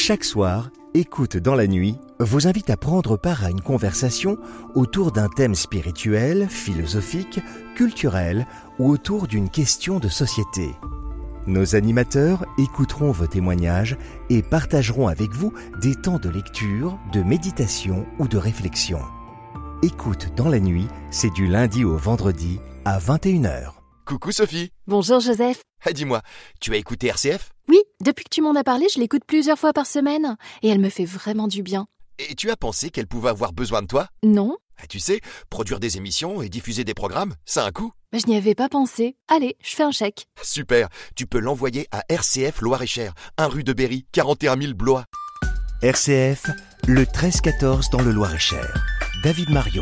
Chaque soir, Écoute dans la nuit vous invite à prendre part à une conversation autour d'un thème spirituel, philosophique, culturel ou autour d'une question de société. Nos animateurs écouteront vos témoignages et partageront avec vous des temps de lecture, de méditation ou de réflexion. Écoute dans la nuit, c'est du lundi au vendredi à 21h. Coucou Sophie. Bonjour Joseph. Dis-moi, tu as écouté RCF ? Oui, depuis que tu m'en as parlé, je l'écoute plusieurs fois par semaine et elle me fait vraiment du bien. Et tu as pensé qu'elle pouvait avoir besoin de toi ? Non ? Tu sais, produire des émissions et diffuser des programmes, ça a un coût. Je n'y avais pas pensé. Allez, je fais un chèque. Super, tu peux l'envoyer à RCF Loir-et-Cher, 1 rue de Berry, 41 000 Blois. RCF, le 13-14 dans le Loir-et-Cher. David Marion.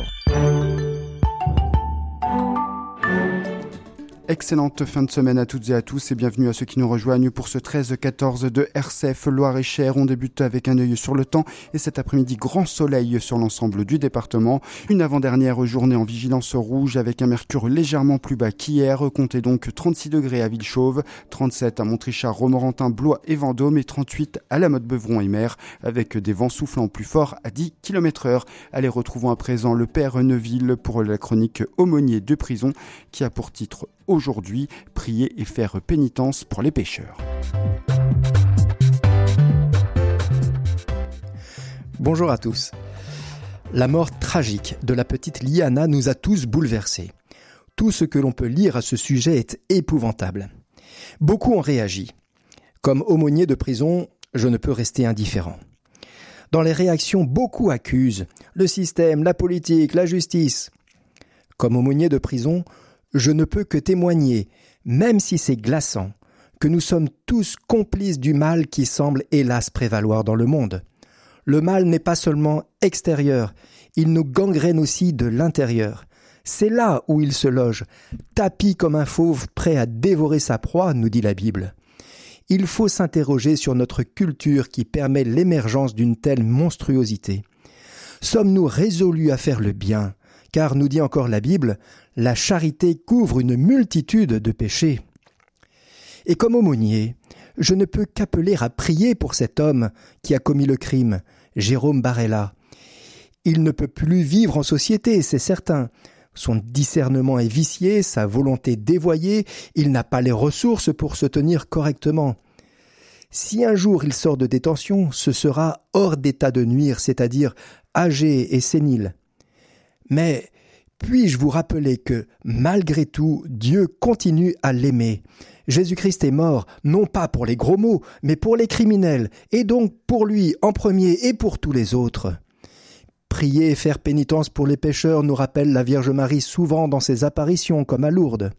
Excellente fin de semaine à toutes et à tous et bienvenue à ceux qui nous rejoignent pour ce 13-14 de RCF Loir-et-Cher. On débute avec un œil sur le temps et cet après-midi, grand soleil sur l'ensemble du département. Une avant-dernière journée en vigilance rouge avec un mercure légèrement plus bas qu'hier. Comptez donc 36 degrés à Villechauve, 37 à Montrichard, Romorantin, Blois et Vendôme et 38 à la Motte-Beuvron et Mer avec des vents soufflant plus forts à 10 km/h. Allez, retrouvons à présent le père Neuville pour la chronique Aumônier de prison qui a pour titre aujourd'hui, prier et faire pénitence pour les pécheurs. Bonjour à tous. La mort tragique de la petite Liana nous a tous bouleversés. Tout ce que l'on peut lire à ce sujet est épouvantable. Beaucoup ont réagi. Comme aumônier de prison, je ne peux rester indifférent. Dans les réactions, beaucoup accusent le système, la politique, la justice. Comme aumônier de prison, je ne peux que témoigner, même si c'est glaçant, que nous sommes tous complices du mal qui semble hélas prévaloir dans le monde. Le mal n'est pas seulement extérieur, il nous gangrène aussi de l'intérieur. C'est là où il se loge, tapi comme un fauve prêt à dévorer sa proie, nous dit la Bible. Il faut s'interroger sur notre culture qui permet l'émergence d'une telle monstruosité. Sommes-nous résolus à faire le bien ? Car, nous dit encore la Bible, la charité couvre une multitude de péchés. Et comme aumônier, je ne peux qu'appeler à prier pour cet homme qui a commis le crime, Jérôme Barella. Il ne peut plus vivre en société, c'est certain. Son discernement est vicié, sa volonté dévoyée, il n'a pas les ressources pour se tenir correctement. Si un jour il sort de détention, ce sera hors d'état de nuire, c'est-à-dire âgé et sénile. Mais puis-je vous rappeler que, malgré tout, Dieu continue à l'aimer. Jésus-Christ est mort, non pas pour les gros mots, mais pour les criminels, et donc pour lui en premier et pour tous les autres. Prier et faire pénitence pour les pécheurs nous rappelle la Vierge Marie souvent dans ses apparitions, comme à Lourdes.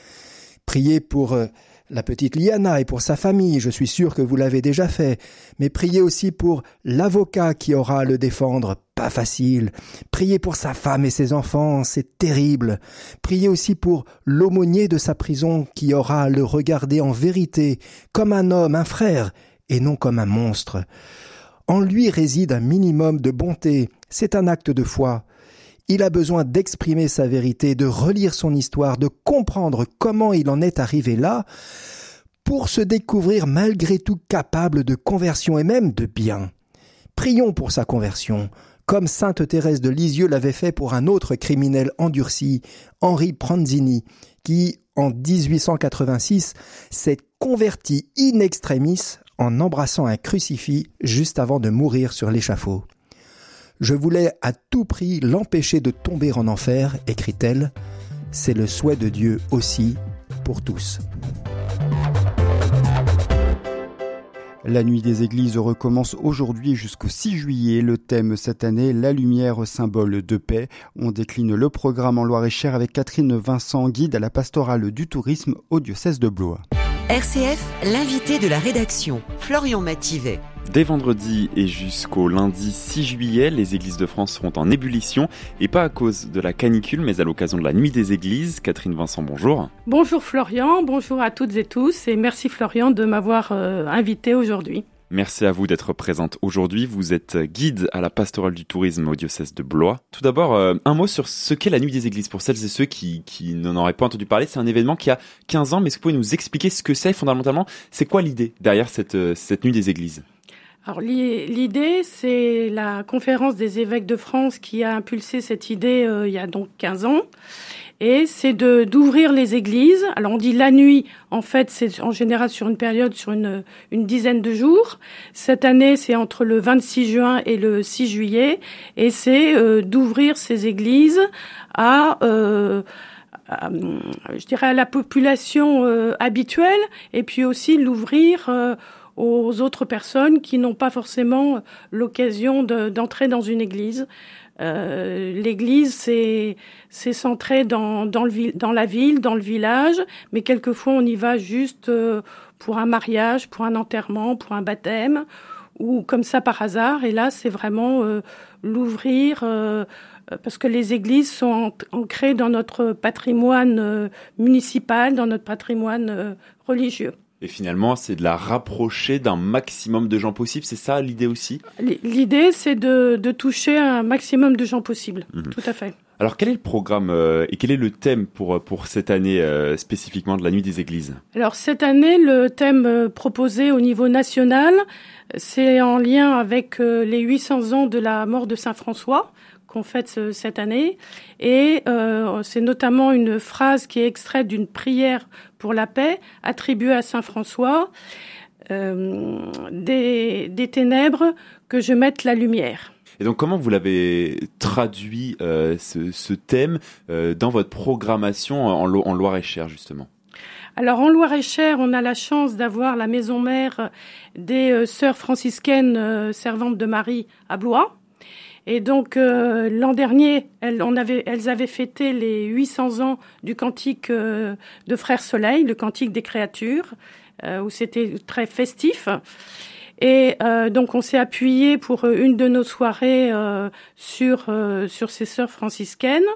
Prier pour la petite Liana et pour sa famille, je suis sûr que vous l'avez déjà fait, mais priez aussi pour l'avocat qui aura à le défendre, pas facile. Priez pour sa femme et ses enfants, c'est terrible. Priez aussi pour l'aumônier de sa prison qui aura à le regarder en vérité, comme un homme, un frère, et non comme un monstre. En lui réside un minimum de bonté, c'est un acte de foi. Il a besoin d'exprimer sa vérité, de relire son histoire, de comprendre comment il en est arrivé là, pour se découvrir malgré tout capable de conversion et même de bien. Prions pour sa conversion, comme sainte Thérèse de Lisieux l'avait fait pour un autre criminel endurci, Henri Pranzini, qui, en 1886, s'est converti in extremis en embrassant un crucifix juste avant de mourir sur l'échafaud. Je voulais à tout prix l'empêcher de tomber en enfer, écrit-elle. C'est le souhait de Dieu aussi pour tous. La nuit des églises recommence aujourd'hui jusqu'au 6 juillet. Le thème cette année, la lumière, symbole de paix. On décline le programme en Loir-et-Cher avec Catherine Vincent, guide à la pastorale du tourisme au diocèse de Blois. RCF, l'invité de la rédaction, Florian Mathivet. Dès vendredi et jusqu'au lundi 6 juillet, les églises de France seront en ébullition, et pas à cause de la canicule, mais à l'occasion de la nuit des églises. Catherine Vincent, bonjour. Bonjour Florian, bonjour à toutes et tous, et merci Florian de m'avoir invité aujourd'hui. Merci à vous d'être présente aujourd'hui. Vous êtes guide à la pastorale du tourisme au diocèse de Blois. Tout d'abord, un mot sur ce qu'est la Nuit des Églises. Pour celles et ceux qui n'en auraient pas entendu parler, c'est un événement qui a 15 ans, mais est-ce que vous pouvez nous expliquer ce que c'est fondamentalement ? C'est quoi l'idée derrière cette Nuit des Églises ? Alors l'idée, c'est la conférence des évêques de France qui a impulsé cette idée il y a donc 15 ans. Et c'est d'ouvrir les églises. Alors on dit la nuit, en fait c'est en général sur une période, sur une dizaine de jours. Cette année c'est entre le 26 juin et le 6 juillet. Et c'est d'ouvrir ces églises à je dirais à la population habituelle, et puis aussi l'ouvrir aux autres personnes qui n'ont pas forcément l'occasion d'entrer dans une église. L'église, c'est centré dans la ville, dans le village, mais quelquefois on y va juste pour un mariage, pour un enterrement, pour un baptême, ou comme ça par hasard. Et là, c'est vraiment l'ouvrir, parce que les églises sont ancrées dans notre patrimoine municipal, dans notre patrimoine religieux. Et finalement, c'est de la rapprocher d'un maximum de gens possible, c'est ça l'idée aussi ? L'idée, c'est de toucher un maximum de gens possible, tout à fait. Alors, quel est le programme et quel est le thème pour cette année spécifiquement de la Nuit des Églises ? Alors, cette année, le thème proposé au niveau national, c'est en lien avec les 800 ans de la mort de Saint François, qu'on fête cette année, et c'est notamment une phrase qui est extraite d'une prière pour la paix attribuée à Saint François, des ténèbres que je mette la lumière. Et donc comment vous l'avez traduit ce thème dans votre programmation en Loir-et-Cher justement ? Alors en Loir-et-Cher, on a la chance d'avoir la maison mère des sœurs franciscaines servantes de Marie à Blois. Et donc l'an dernier, elles avaient fêté les 800 ans du cantique de Frère Soleil, le cantique des créatures, où c'était très festif. Et donc on s'est appuyé pour une de nos soirées sur ces sœurs franciscaines.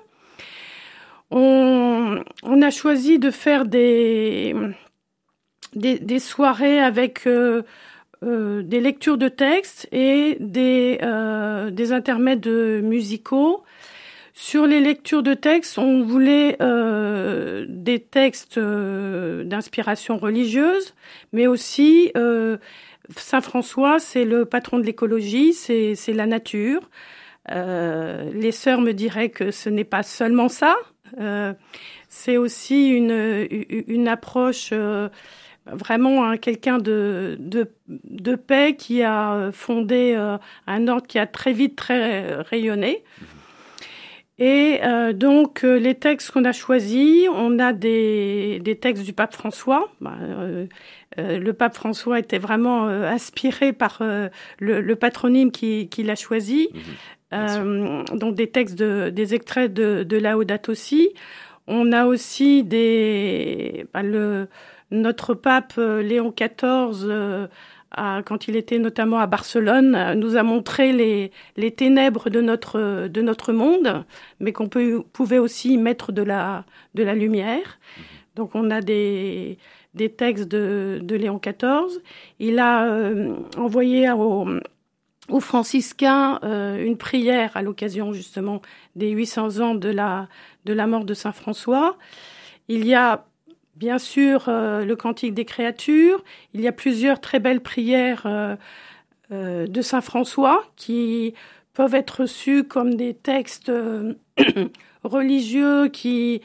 On a choisi de faire des soirées avec des lectures de textes et des intermèdes musicaux. Sur les lectures de textes, on voulait des textes d'inspiration religieuse, mais aussi Saint François, c'est le patron de l'écologie, c'est la nature. Les sœurs me diraient que ce n'est pas seulement ça, c'est aussi une approche vraiment quelqu'un de paix qui a fondé un ordre qui a très vite rayonné. Et donc les textes qu'on a choisis, on a des textes du pape François. Le pape François était vraiment inspiré par le patronyme qu'il a choisi. Donc des textes, des extraits de Laudato Si. On a aussi notre pape Léon XIV, quand il était notamment à Barcelone, nous a montré les ténèbres de notre monde, mais qu'on pouvait aussi mettre de la lumière. Donc on a des textes de Léon XIV. Il a envoyé aux franciscains une prière à l'occasion justement des 800 ans de la mort de Saint François. Il y a bien sûr le cantique des créatures. Il y a plusieurs très belles prières de Saint François qui peuvent être reçus comme des textes religieux qui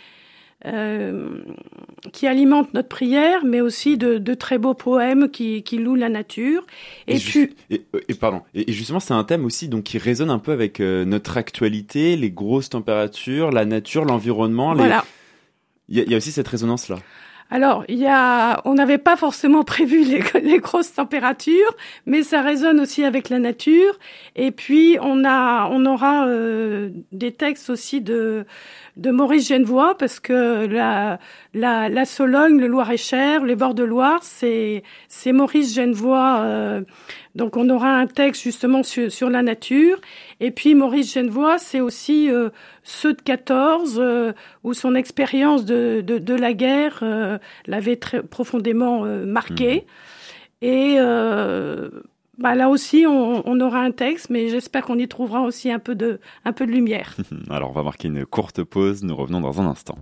alimentent notre prière, mais aussi de très beaux poèmes qui louent la nature. Et justement, c'est un thème aussi donc qui résonne un peu avec notre actualité, les grosses températures, la nature, l'environnement. Voilà. Il y a aussi cette résonance-là. Alors, on n'avait pas forcément prévu les grosses températures, mais ça résonne aussi avec la nature. Et puis, on aura des textes aussi de Maurice Genevoix, parce que la Sologne, le Loir-et-Cher, les bords de Loire, c'est Maurice Genevoix. Donc, on aura un texte justement sur la nature. Et puis, Maurice Genevoix, c'est aussi ceux de 14, où son expérience de la guerre l'avait très profondément marqué. Et là aussi, on aura un texte, mais j'espère qu'on y trouvera aussi un peu de lumière. Alors, on va marquer une courte pause. Nous revenons dans un instant.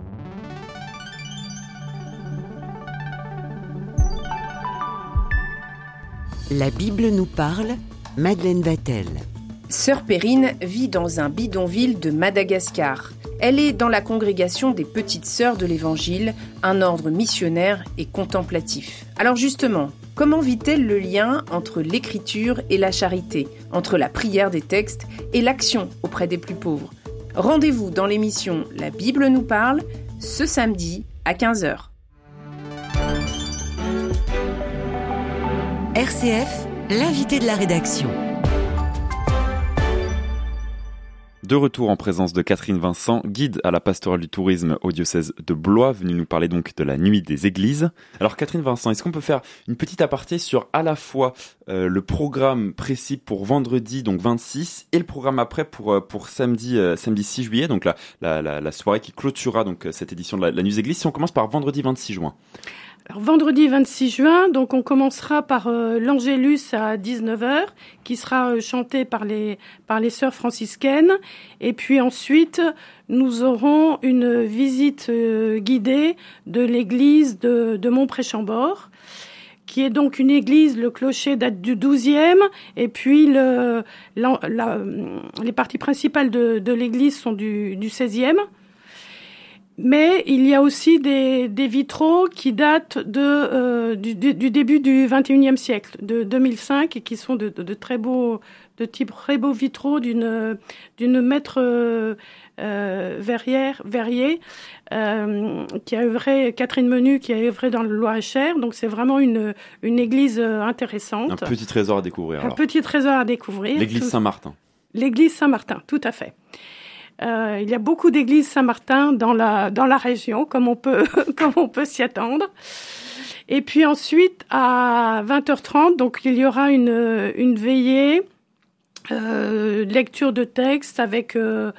La Bible nous parle, Madeleine Vatel. Sœur Perrine vit dans un bidonville de Madagascar. Elle est dans la congrégation des Petites Sœurs de l'Évangile, un ordre missionnaire et contemplatif. Alors justement, comment vit-elle le lien entre l'écriture et la charité, entre la prière des textes et l'action auprès des plus pauvres ? Rendez-vous dans l'émission La Bible nous parle, ce samedi à 15h. RCF, l'invité de la rédaction. De retour en présence de Catherine Vincent, guide à la pastorale du tourisme au diocèse de Blois, venue nous parler donc de la nuit des églises. Alors Catherine Vincent, est-ce qu'on peut faire une petite aparté sur à la fois le programme précis pour vendredi, donc 26, et le programme après pour samedi 6 juillet, donc la soirée qui clôturera donc cette édition de la nuit des églises. Si on commence par vendredi 26 juin. Alors, vendredi 26 juin, donc on commencera par l'Angélus à 19h, qui sera chanté par les sœurs franciscaines. Et puis ensuite, nous aurons une visite guidée de l'église de Montpré-Chambord, qui est donc une église, le clocher date du XIIe, et puis les parties principales de l'église sont du XVIe. Mais il y a aussi des vitraux qui datent du début du XXIe siècle, de 2005, et qui sont de très beaux vitraux d'une maître Verrier, qui a œuvré, Catherine Menu, qui a œuvré dans le Loir-et-Cher. Donc c'est vraiment une église intéressante. Un petit trésor à découvrir. Petit trésor à découvrir. L'église Saint-Martin. L'église Saint-Martin, tout à fait. Il y a beaucoup d'églises Saint-Martin dans la région, comme on peut s'y attendre. Et puis ensuite, à 20h30, donc il y aura une veillée, lecture de texte avec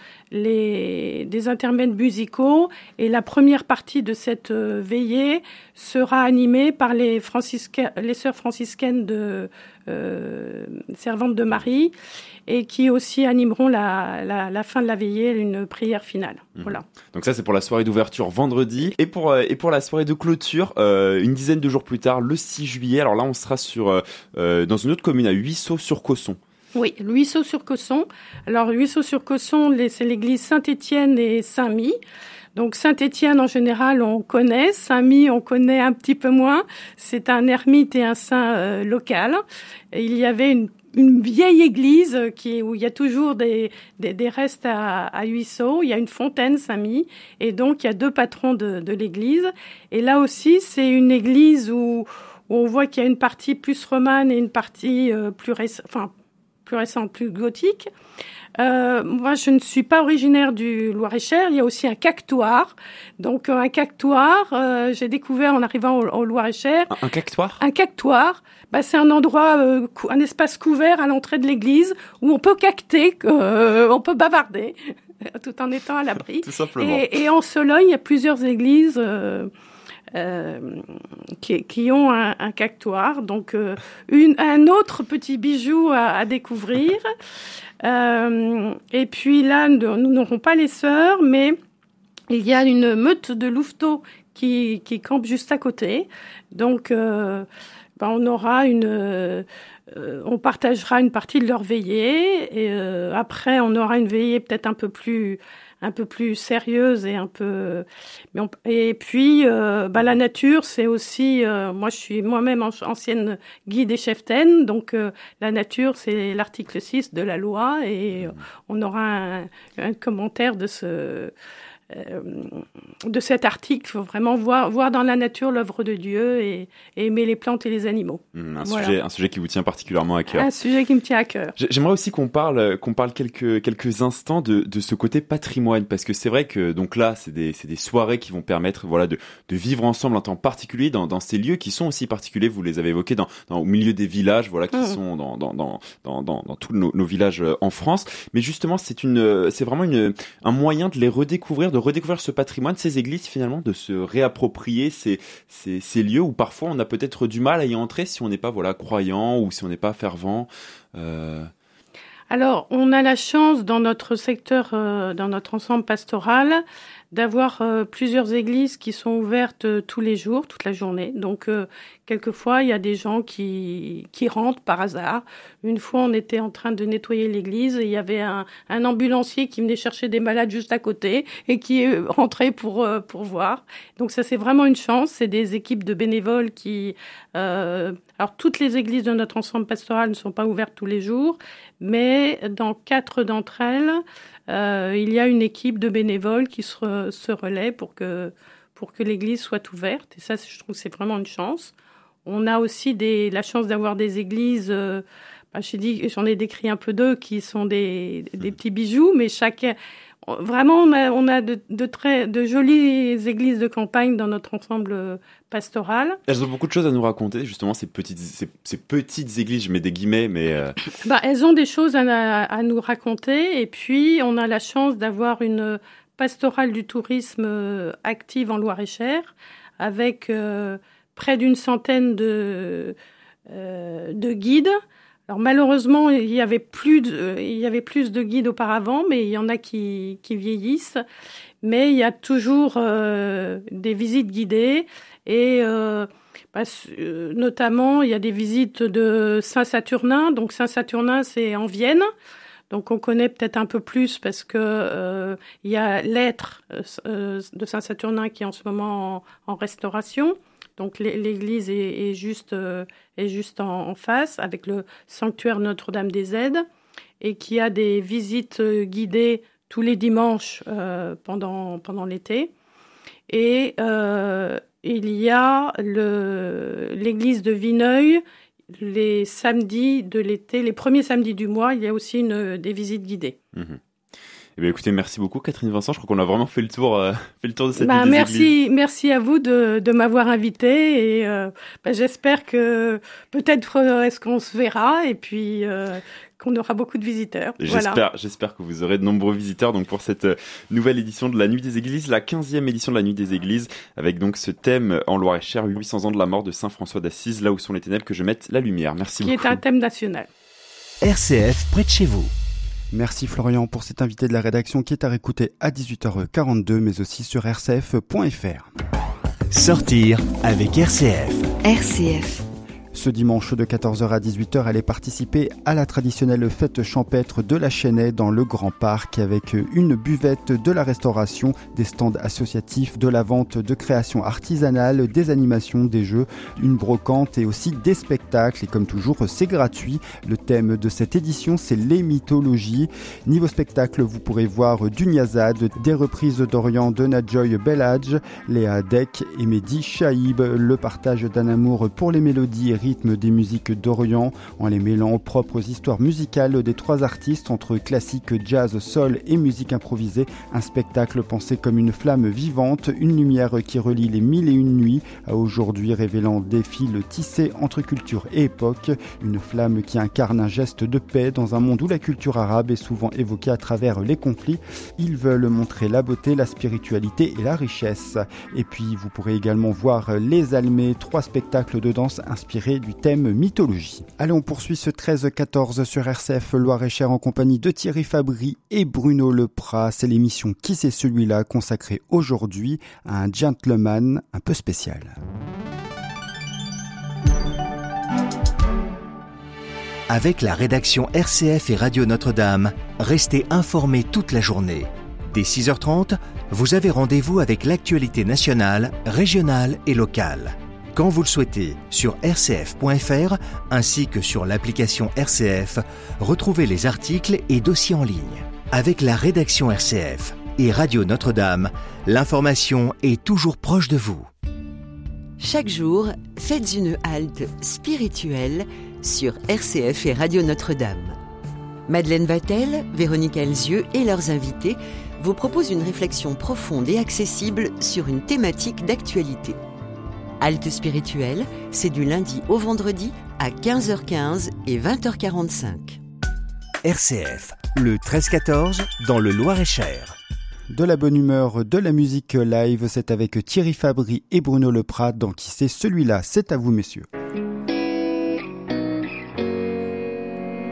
des intermèdes musicaux. Et la première partie de cette veillée sera animée par les sœurs franciscaines servantes de Marie, et qui aussi animeront la fin de la veillée, une prière finale. Voilà. Donc ça, c'est pour la soirée d'ouverture vendredi. Et pour la soirée de clôture, une dizaine de jours plus tard, le 6 juillet. Alors là, on sera dans une autre commune, à Huisseau-sur-Cosson. Oui, Huisseau-sur-Cosson. Alors, Huisseau-sur-Cosson, c'est l'église Saint-Étienne et Saint-My. Donc, Saint-Étienne, en général, on connaît. Saint-My, on connaît un petit peu moins. C'est un ermite et un saint local. Et il y avait une vieille église où il y a toujours des restes à Huisseau. Il y a une fontaine Saint-My, et donc il y a deux patrons de l'église. Et là aussi, c'est une église où on voit qu'il y a une partie plus romane et une partie plus récente, plus gothique. Moi, je ne suis pas originaire du Loir-et-Cher. Il y a aussi un cactoire. Donc, un cactoire, j'ai découvert en arrivant au Loir-et-Cher. Un cactoire ? Un cactoire, c'est un endroit, un espace couvert à l'entrée de l'église où on peut cacter, on peut bavarder, tout en étant à l'abri. Tout simplement. Et en Sologne, il y a plusieurs églises qui ont un cactoire. Donc, un autre petit bijou à découvrir. Et puis là, nous n'aurons pas les sœurs, mais il y a une meute de louveteaux qui campe juste à côté. Donc, on aura on partagera une partie de leur veillée, et après on aura une veillée peut-être un peu plus sérieuse et puis la nature, c'est aussi moi je suis moi-même ancienne guide et cheftaine, donc la nature, c'est l'article 6 de la loi, et on aura un commentaire de cet article. Il faut vraiment voir dans la nature l'œuvre de Dieu et aimer les plantes et les animaux. Un sujet qui vous tient particulièrement à cœur. Un sujet qui me tient à cœur. J'aimerais aussi qu'on parle quelques instants de ce côté patrimoine, parce que c'est vrai que donc là, c'est des soirées qui vont permettre de vivre ensemble en temps particulier dans ces lieux qui sont aussi particuliers. Vous les avez évoqués au milieu des villages, qui sont dans tous nos villages en France. Mais justement, c'est vraiment un moyen de les redécouvrir, de redécouvrir ce patrimoine, ces églises finalement, de se réapproprier ces lieux où parfois on a peut-être du mal à y entrer si on n'est pas croyant ou si on n'est pas fervent. Alors, on a la chance dans notre secteur, dans notre ensemble pastoral, d'avoir plusieurs églises qui sont ouvertes tous les jours, toute la journée. Donc, quelquefois, il y a des gens qui rentrent par hasard. Une fois, on était en train de nettoyer l'église et il y avait un ambulancier qui venait chercher des malades juste à côté et qui rentrait pour voir. Donc, ça, c'est vraiment une chance. C'est des équipes de bénévoles qui... alors, toutes les églises de notre ensemble pastoral ne sont pas ouvertes tous les jours, mais dans 4 d'entre elles, il y a une équipe de bénévoles qui se relaie pour que l'église soit ouverte. Et ça, je trouve que c'est vraiment une chance. On a aussi la chance d'avoir des églises, j'en ai décrit un peu d'eux, qui sont des petits bijoux, mais vraiment, on a de jolies églises de campagne dans notre ensemble pastoral. Elles ont beaucoup de choses à nous raconter, justement, ces petites églises, je mets des guillemets, mais... Elles ont des choses à nous raconter, et puis on a la chance d'avoir une pastorale du tourisme active en Loir-et-Cher, avec près d'une centaine de guides. Alors malheureusement, il y avait plus de guides auparavant, mais il y en a qui vieillissent. Mais il y a toujours des visites guidées et notamment il y a des visites de Saint-Saturnin. Donc Saint-Saturnin, c'est en Vienne. Donc on connaît peut-être un peu plus parce que il y a l'être de Saint-Saturnin qui est en ce moment en restauration. Donc l'église est juste en face avec le sanctuaire Notre-Dame des Aides et qui a des visites guidées tous les dimanches pendant l'été. Et il y a l'église de Vineuil les samedis de l'été, les premiers samedis du mois, il y a aussi des visites guidées. Mmh. Eh bien, écoutez, merci beaucoup Catherine Vincent. Je crois qu'on a vraiment fait le tour de cette église. Merci à vous de m'avoir invité et j'espère que peut-être est-ce qu'on se verra et puis qu'on aura beaucoup de visiteurs. J'espère que vous aurez de nombreux visiteurs donc pour cette nouvelle édition de la Nuit des Églises, la 15e édition de la Nuit des Églises, avec donc ce thème en Loir-et-Cher, 800 ans de la mort de Saint François d'Assise, là où sont les ténèbres, que je mette la lumière. Merci beaucoup. Qui est un thème national. RCF près de chez vous. Merci Florian pour cet invité de la rédaction qui est à réécouter à 18h42 mais aussi sur rcf.fr. Sortir avec RCF. RCF. Ce dimanche de 14h à 18h, allez participer à la traditionnelle fête champêtre de la Chênaie dans le Grand Parc avec une buvette, de la restauration, des stands associatifs, de la vente de créations artisanales, des animations, des jeux, une brocante et aussi des spectacles. Et comme toujours, c'est gratuit. Le thème de cette édition, c'est les mythologies. Niveau spectacle, vous pourrez voir du Niazad, des reprises d'Orient de Nadjoy Belhadj, Léa Dek et Mehdi Chaïb, le partage d'un amour pour les mélodies et rythme des musiques d'Orient en les mêlant aux propres histoires musicales des 3 artistes entre classique, jazz, soul et musique improvisée. Un spectacle pensé comme une flamme vivante, une lumière qui relie les 1001 nuits à aujourd'hui, révélant des fils tissés entre culture et époque. Une flamme qui incarne un geste de paix dans un monde où la culture arabe est souvent évoquée à travers les conflits. Ils veulent montrer la beauté, la spiritualité et la richesse. Et puis vous pourrez également voir Les Almés, 3 spectacles de danse inspirés du thème mythologie. Allez, on poursuit ce 13-14 sur RCF Loir-et-Cher en compagnie de Thierry Fabry et Bruno Leprat. C'est l'émission Qui c'est celui-là, consacrée aujourd'hui à un gentleman un peu spécial. Avec la rédaction RCF et Radio Notre-Dame, restez informés toute la journée. Dès 6h30, vous avez rendez-vous avec l'actualité nationale, régionale et locale. Quand vous le souhaitez, sur rcf.fr ainsi que sur l'application RCF, retrouvez les articles et dossiers en ligne. Avec la rédaction RCF et Radio Notre-Dame, l'information est toujours proche de vous. Chaque jour, faites une halte spirituelle sur RCF et Radio Notre-Dame. Madeleine Vatel, Véronique Elzieux et leurs invités vous proposent une réflexion profonde et accessible sur une thématique d'actualité. Halte spirituelle, c'est du lundi au vendredi à 15h15 et 20h45. RCF, le 13-14 dans le Loir-et-Cher. De la bonne humeur, de la musique live, c'est avec Thierry Fabry et Bruno Leprat dans Qui c'est celui-là. C'est à vous messieurs.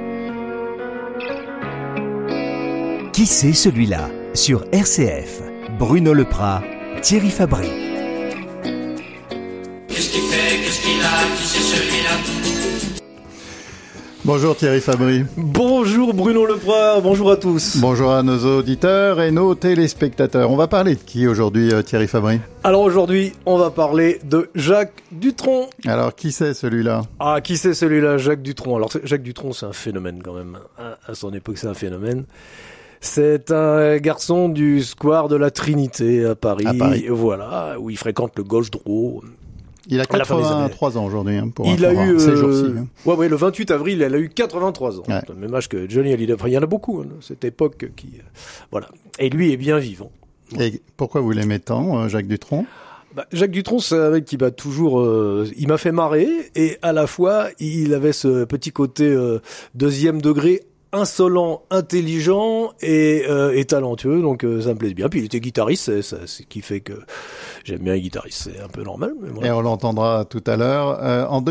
Qui c'est celui-là sur RCF. Bruno Leprat, Thierry Fabry. Qu'est-ce qu'il fait, qu'est-ce qu'il a, qui c'est celui-là ? Bonjour Thierry Fabry. Bonjour Bruno Leprat, bonjour à tous. Bonjour à nos auditeurs et nos téléspectateurs. On va parler de qui aujourd'hui Thierry Fabry ? Alors aujourd'hui, on va parler de Jacques Dutronc. Alors qui c'est celui-là ? Ah, qui c'est celui-là, Jacques Dutronc ? Alors Jacques Dutronc, c'est un phénomène quand même. À son époque, c'est un phénomène. C'est un garçon du square de la Trinité à Paris. Voilà, où il fréquente le Gauche-Dro. Il a 83 ans aujourd'hui, pour il a eu ces jours-ci. Ouais, le 28 avril, il a eu 83 ans. Ouais. Le même âge que Johnny Hallyday. Enfin, il y en a beaucoup, cette époque qui, voilà. Et lui est bien vivant. Et pourquoi vous l'aimez tant, Jacques Dutronc ? Jacques Dutronc, c'est un mec qui m'a toujours, il m'a fait marrer, et à la fois, il avait ce petit côté deuxième degré, insolent, intelligent et talentueux, donc ça me plaît bien. Puis il était guitariste, c'est ce qui fait que j'aime bien les guitaristes, c'est un peu normal. Mais voilà. Et on l'entendra tout à l'heure. En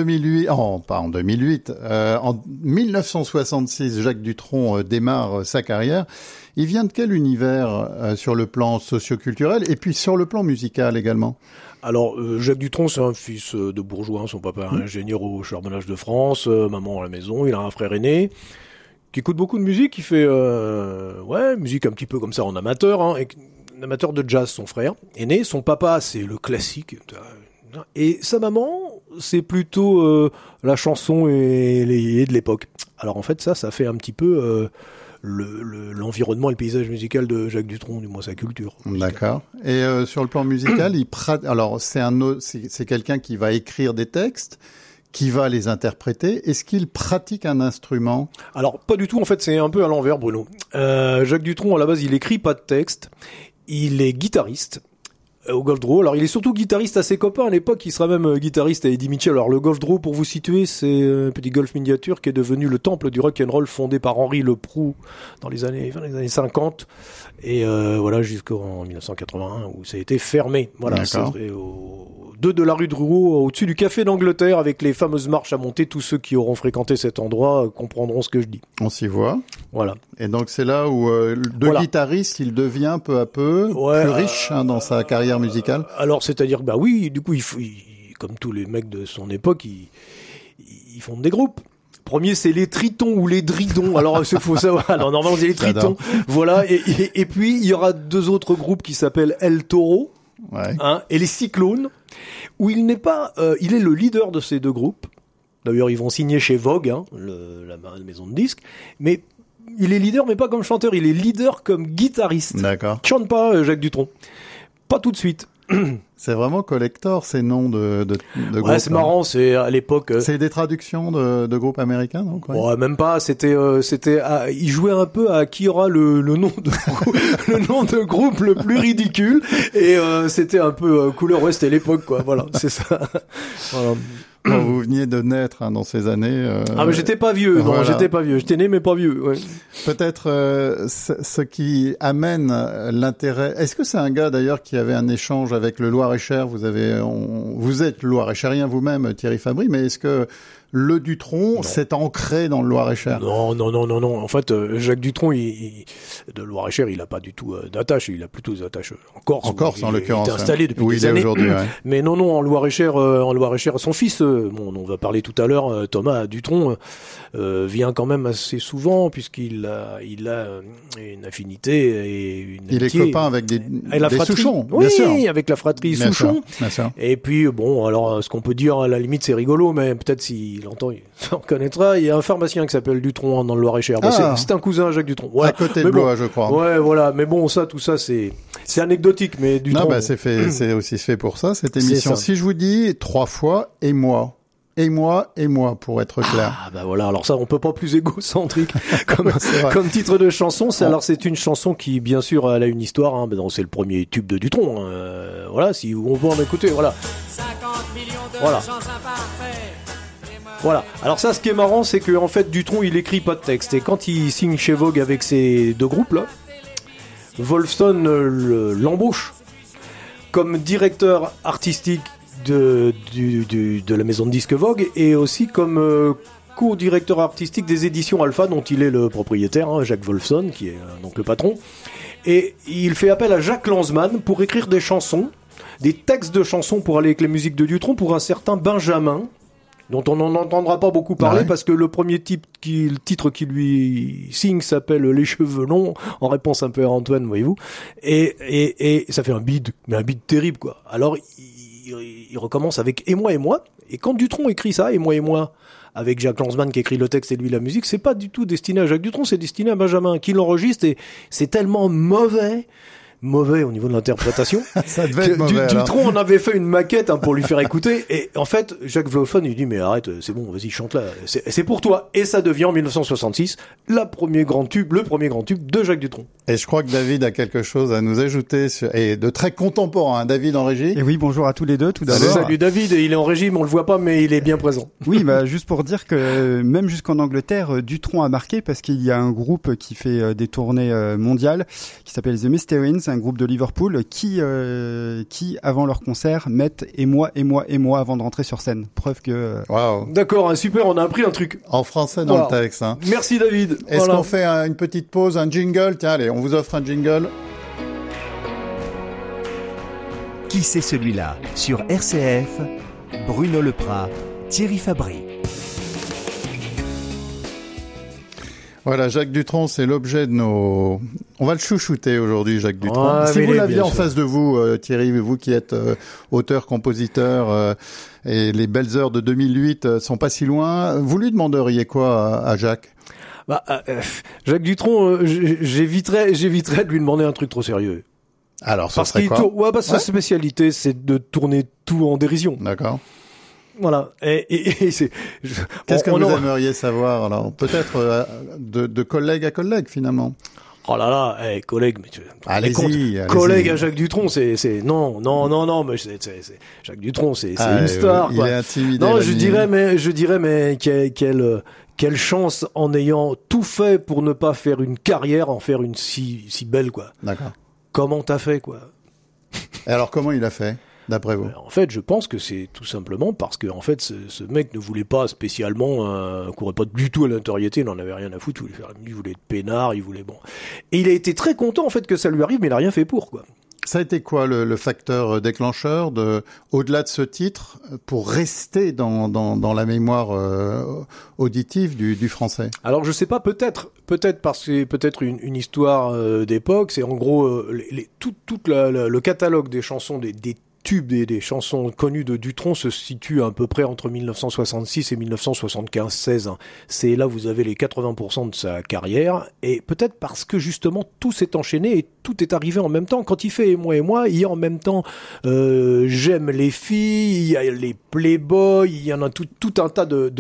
1966, Jacques Dutronc démarre sa carrière. Il vient de quel univers sur le plan socio-culturel et puis sur le plan musical également ? Alors, Jacques Dutronc, c'est un fils de bourgeois. Son papa est ingénieur au charbonnage de France, maman à la maison. Il a un frère aîné qui écoute beaucoup de musique, qui fait musique un petit peu comme ça en amateur, un amateur de jazz, son frère aîné. Son papa, c'est le classique, et sa maman, c'est plutôt la chanson et de l'époque. Alors en fait, ça fait un petit peu l'environnement et le paysage musical de Jacques Dutronc, du moins sa culture. D'accord. Et sur le plan musical, alors c'est quelqu'un qui va écrire des textes, qui va les interpréter. Est-ce qu'il pratique un instrument ? Alors, pas du tout. En fait, c'est un peu à l'envers, Bruno. Jacques Dutronc, à la base, il écrit pas de texte. Il est guitariste au Gauche-Dro. Alors, il est surtout guitariste à ses copains. À l'époque, il sera même guitariste à Eddie Mitchell. Alors, le Gauche-Dro, pour vous situer, c'est un petit golf miniature qui est devenu le temple du rock'n'roll fondé par Henri Leproux dans les années 50. Et voilà, jusqu'en 1981, où ça a été fermé. Voilà, c'est au 2 de la rue de Rouault, au-dessus du Café d'Angleterre, avec les fameuses marches à monter. Tous ceux qui auront fréquenté cet endroit comprendront ce que je dis. On s'y voit. Voilà. Et donc c'est là où, guitariste, il devient peu à peu plus riche dans sa carrière musicale. Alors, c'est-à-dire, oui, du coup, il comme tous les mecs de son époque, ils fondent des groupes. Premier, c'est les Tritons ou les Dridons. Alors, il faut savoir. Alors, normalement, c'est les Tritons. Voilà. Et puis, il y aura 2 autres groupes qui s'appellent El Toro. Ouais. Et les Cyclones, où il n'est pas, il est le leader de ces 2 groupes. D'ailleurs, ils vont signer chez Vogue, la maison de disques, mais il est leader, mais pas comme chanteur, il est leader comme guitariste. D'accord. Il chante pas, Jacques Dutronc. Pas tout de suite. C'est vraiment collector, ces noms de groupes. Ouais, c'est marrant, c'est à l'époque. C'est des traductions de groupes américains, donc. Ouais. Ouais, même pas. C'était, il jouait un peu à qui aura le nom de groupe le plus ridicule, et c'était un peu couleur ouest à l'époque, quoi. Voilà, c'est ça. Voilà. Bon, vous veniez de naître dans ces années. Mais j'étais pas vieux. Non, voilà. J'étais pas vieux. J'étais né, mais pas vieux. Ouais. Peut-être ce qui amène l'intérêt. Est-ce que c'est un gars d'ailleurs qui avait un échange avec le Loir-et-Cher ? Vous êtes Loir-et-Cherien vous-même, Thierry Fabry, mais est-ce que le Dutronc s'est ancré dans le Loir-et-Cher ? Non. En fait, Jacques Dutronc, de Loir-et-Cher, il a pas du tout d'attache. Il a plutôt des attaches en Corse. En Corse, en l'occurrence. Il est installé depuis des années. Aujourd'hui, ouais. Mais non, en Loir-et-Cher, son fils, on va parler tout à l'heure, Thomas Dutronc, vient quand même assez souvent, puisqu'il a une affinité et une amitié. Il est copain avec des Souchon, oui, bien sûr. Avec la fratrie Souchon. Bien sûr. Et puis, alors, ce qu'on peut dire, à la limite, c'est rigolo, mais peut-être s'il entend, il s'en reconnaîtra. Il y a un pharmacien qui s'appelle Dutronc dans le Loir-et-Cher. C'est un cousin à Jacques Dutronc. Ouais. À côté de Blois, je crois. Ouais, voilà. Mais bon, tout ça, c'est anecdotique, mais Dutronc. Non, c'est aussi fait pour ça, cette émission. Si je vous dis 3 fois, et moi, pour être clair. Voilà. Alors ça, on peut pas plus égocentrique comme titre de chanson. Alors c'est une chanson qui, bien sûr, elle a une histoire. C'est le premier tube de Dutronc. Voilà, si on veut en écouter, voilà. 50 millions de gens imparfaits. Voilà. Alors ça, ce qui est marrant, c'est que en fait, Dutronc, il écrit pas de texte. Et quand il signe chez Vogue avec ces 2 groupes là, Wolfson l'embauche comme directeur artistique de la maison de disques Vogue, et aussi comme co-directeur artistique des éditions Alpha, dont il est le propriétaire, Jacques Wolfson, qui est donc le patron. Et il fait appel à Jacques Lanzmann pour écrire des chansons, des textes de chansons pour aller avec les musiques de Dutronc pour un certain Benjamin, dont on n'en entendra pas beaucoup parler parce que le premier titre qui lui signe s'appelle Les cheveux longs, en réponse un peu à Antoine, voyez-vous. Et ça fait un bide, mais un bide terrible, quoi. Alors, il recommence avec Et moi, et quand Dutronc écrit ça, Et moi, avec Jacques Lanzmann qui écrit le texte et lui la musique, c'est pas du tout destiné à Jacques Dutronc, c'est destiné à Benjamin, qui l'enregistre, et c'est tellement mauvais au niveau de l'interprétation. Ça devait être mauvais. Dutronc en avait fait une maquette pour lui faire écouter, et en fait Jacques Wolfson il dit mais arrête, c'est bon, vas-y chante là, c'est pour toi, et ça devient en 1966 le premier grand tube de Jacques Dutronc. Et je crois que David a quelque chose à nous ajouter et de très contemporain. David en régie. Et oui, bonjour à tous les deux. Tout d'abord. Salut David, il est en régie, mais on le voit pas, mais il est bien présent. Oui, juste pour dire que même jusqu'en Angleterre, Dutronc a marqué parce qu'il y a un groupe qui fait des tournées mondiales qui s'appelle The Mysterines, un groupe de Liverpool qui avant leur concert mettent Et moi avant de rentrer sur scène. Preuve que. Waouh. D'accord, super, on a appris un truc en français dans le texte. Merci David. Est-ce qu'on fait une petite pause, un jingle? Tiens, allez, on vous offre un jingle. Qui c'est celui-là? Sur RCF, Bruno Leprat, Thierry Fabry. Voilà, Jacques Dutronc, c'est l'objet de nos... On va le chouchouter aujourd'hui, Jacques Dutronc. Si vous l'aviez en face de vous, Thierry, vous qui êtes auteur, compositeur, et les belles heures de 2008 sont pas si loin, vous lui demanderiez quoi à Jacques? Jacques Dutronc, j'éviterais de lui demander un truc trop sérieux. Alors, ça serait quoi? Sa spécialité, c'est de tourner tout en dérision. D'accord. Voilà. Et c'est. Qu'est-ce que vous aimeriez savoir alors? Peut-être de collègue à collègue finalement. Oh là là, collègue, mais allez-y. Collègue à Jacques Dutronc, non, mais c'est Jacques Dutronc, c'est une star. Il est intimidé. Non, je dirais, mais quelle chance en ayant tout fait pour ne pas faire une carrière, en faire une si belle, quoi. D'accord. Comment t'as fait, quoi? Et alors, comment il a fait, d'après vous? En fait, je pense que c'est tout simplement parce que, en fait, ce mec ne voulait pas spécialement, courait pas du tout à la notoriété, il n'en avait rien à foutre, il voulait être peinard, il voulait bon. Et il a été très content, en fait, que ça lui arrive, mais il n'a rien fait pour, quoi. Ça a été quoi le facteur déclencheur au-delà de ce titre pour rester dans la mémoire auditive du français? Alors je sais pas, peut-être parce que peut-être une histoire d'époque. C'est en gros tout le catalogue des chansons des tubes des chansons connues de Dutronc se situe à peu près entre 1966 et 1975-16. C'est là où vous avez les 80% de sa carrière, et peut-être parce que justement tout s'est enchaîné et tout est arrivé en même temps. Quand il fait Et moi, il y a en même temps J'aime les filles, il y a les Playboy, il y en a tout un tas de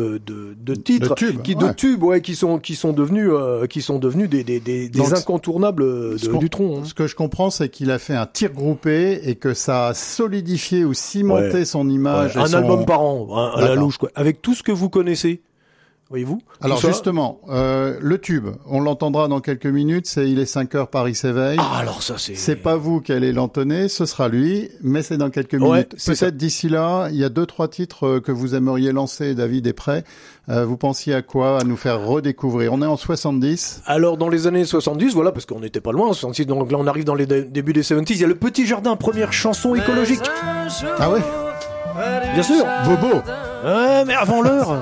titres, de tubes, qui sont devenus des incontournables de Dutronc. Ce que je comprends, c'est qu'il a fait un tir groupé et que ça a solidifié ou cimenté son image. Un album par an, à la louche, quoi. Avec tout ce que vous connaissez. Voyez-vous? Alors justement, le tube, on l'entendra dans quelques minutes, c'est Il est 5h, Paris s'éveille. Ah, alors ça c'est pas vous qui allez l'entonner, ce sera lui, mais c'est dans quelques minutes. Peut-être d'ici là, il y a 2-3 titres que vous aimeriez lancer, David est prêt. Vous pensiez à quoi? À nous faire redécouvrir? On est en 70. Alors dans les années 70, voilà, parce qu'on n'était pas loin, en 66, donc là on arrive dans les débuts des 70, il y a Le Petit Jardin, première chanson écologique. Ah ouais? Bien sûr. Bobo. Ouais, mais avant l'heure.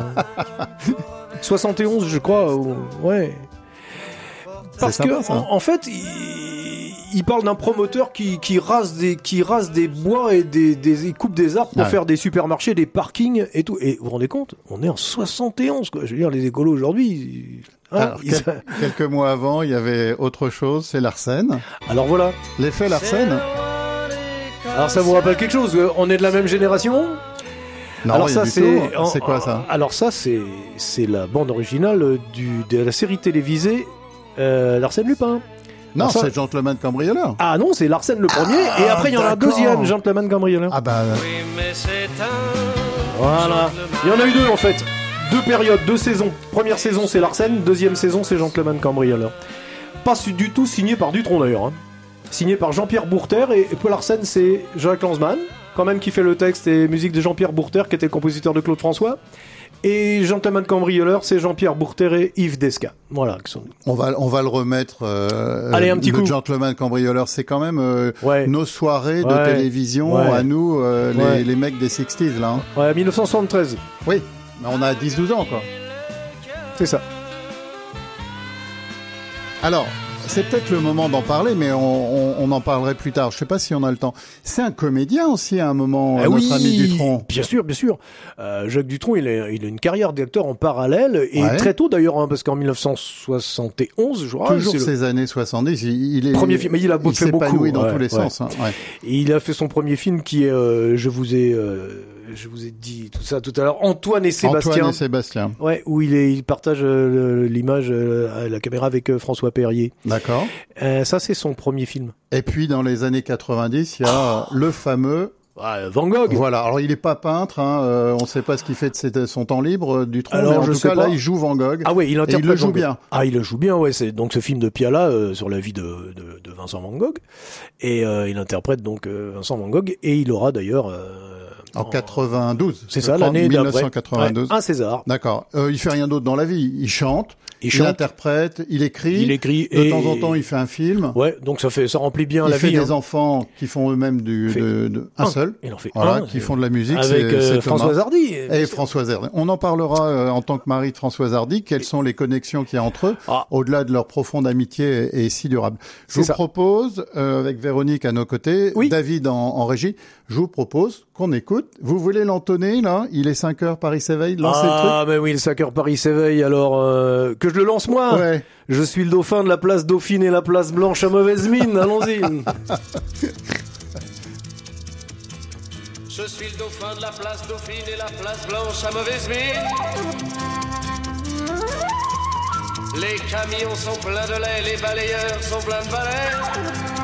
71, je crois, ouais. Parce que, en fait, il parle d'un promoteur qui rase des bois et il coupe des arbres pour faire des supermarchés, des parkings et tout. Et vous vous rendez compte? On est en 71, quoi. Je veux dire, les écolos aujourd'hui, quelques mois avant, il y avait autre chose, c'est Larsen. Alors voilà. L'effet Larsen. Alors ça vous rappelle quelque chose? On est de la même génération? Non, alors ça c'est quoi ça? Alors ça c'est la bande originale de la série télévisée d'Arsène Lupin. Non, c'est Gentleman Cambrioleur. Ah non, c'est Larsen le premier, et après il y en a un deuxième, Gentleman Cambrioleur. Ah bah. Voilà. Il y en a eu deux en fait. 2 périodes, 2 saisons. Première saison c'est Larsen, deuxième saison c'est Gentleman Cambrioleur. Pas du tout signé par Dutronc d'ailleurs. Hein. Signé par Jean-Pierre Bourter, et Paul Larsen c'est Jacques Lanzmann, quand même, qui fait le texte et musique de Jean-Pierre Bourter, qui était le compositeur de Claude François. Et Gentleman Cambrioleur, c'est Jean-Pierre Bourter et Yves Desca. Voilà. On va le remettre. Allez, un petit coup. Le Gentleman Cambrioleur, c'est quand même nos soirées de télévision à nous, les mecs des 60s, là. Hein. Ouais, 1973. Oui, mais on a 10-12 ans, quoi. C'est ça. Alors, c'est peut-être le moment d'en parler, mais on en parlerait plus tard. Je sais pas si on a le temps. C'est un comédien aussi à un moment, notre ami Dutronc. Bien sûr. Jacques Dutronc, il a une carrière d'acteur en parallèle, et très tôt d'ailleurs, hein, parce qu'en 1971, je crois. Toujours ces années 70, il est... Premier film, mais il a fait beaucoup. dans tous les sens. Hein, Et il a fait son premier film qui est, je vous ai dit tout ça tout à l'heure, Antoine et Sébastien. Ouais, où il partage l'image, la caméra avec François Perrier. D'accord. Ça, c'est son premier film. Et puis, dans les années 90, il y a le fameux... Van Gogh. Voilà. Alors, il est pas peintre, hein. On sait pas ce qu'il fait de son temps libre, Dutronc. Alors, mais en tout cas, là, il joue Van Gogh. Ah ouais, il interprète. Et il le joue bien. Ah, il le joue bien, ouais. C'est donc ce film de Piala sur la vie de Vincent Van Gogh. Et il interprète donc Vincent Van Gogh. Et il aura d'ailleurs... en 92. C'est ça, l'année 1992. Un César. D'accord. Il fait rien d'autre dans la vie. Il chante. Il interprète, il écrit. De temps en temps, il fait un film. Ouais, donc ça remplit bien la vie. Il fait des enfants qui font eux-mêmes un seul. Il en fait un. Qui font de la musique. Avec Françoise Hardy. Et Françoise Hardy. On en parlera en tant que mari de Françoise Hardy. Quelles sont les connexions qu'il y a entre eux, au-delà de leur profonde amitié et si durable. Je vous propose, avec Véronique à nos côtés, David en régie, je vous propose qu'on écoute. Vous voulez l'entonner, là? Il est 5h, Paris s'éveille. Lancez le truc. Ah, mais oui, il est 5h, Paris s'éveille. Alors, que je le lance moi. Ouais. Je suis le dauphin de la place Dauphine et la place Blanche à mauvaise mine. Allons-y. Je suis le dauphin de la place Dauphine et la place Blanche à mauvaise mine. Les camions sont pleins de lait, les balayeurs sont pleins de balais.